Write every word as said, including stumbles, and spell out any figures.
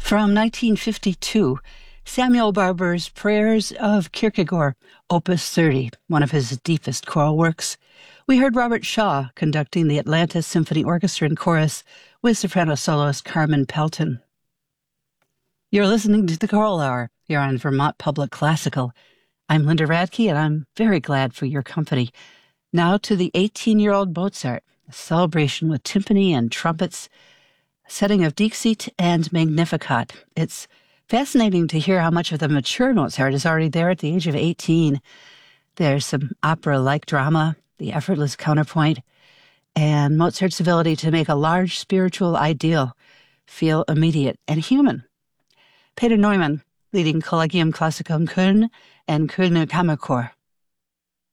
From nineteen fifty-two, Samuel Barber's Prayers of Kierkegaard, Opus thirty, one of his deepest choral works. We heard Robert Shaw conducting the Atlanta Symphony Orchestra and Chorus with soprano soloist Carmen Pelton. You're listening to the Choral Hour here on Vermont Public Classical. I'm Linda Radke, and I'm very glad for your company. Now to the eighteen-year-old Mozart, a celebration with timpani and trumpets, a setting of Dixit and Magnificat. It's fascinating to hear how much of the mature Mozart is already there at the age of eighteen. There's some opera-like drama, the effortless counterpoint, and Mozart's ability to make a large spiritual ideal feel immediate and human. Peter Neumann, leading Collegium Classicum Köln and Kölner Kammerchor.